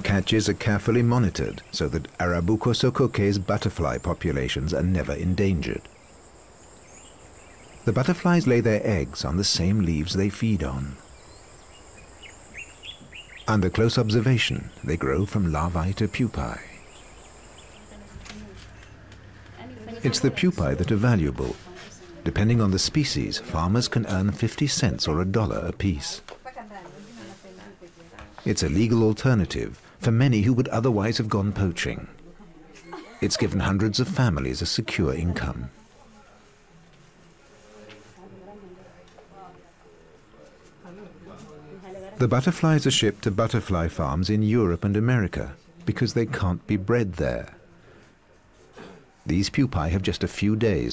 catches are carefully monitored so that Arabuko sokoke's butterfly populations are never endangered. The butterflies lay their eggs on the same leaves they feed on. Under close observation, they grow from larvae to pupae. It's the pupae that are valuable. Depending on the species, farmers can earn 50 cents or $1 apiece. It's a legal alternative for many who would otherwise have gone poaching. It's given hundreds of families a secure income. The butterflies are shipped to butterfly farms in Europe and America because they can't be bred there. These pupae have just a few days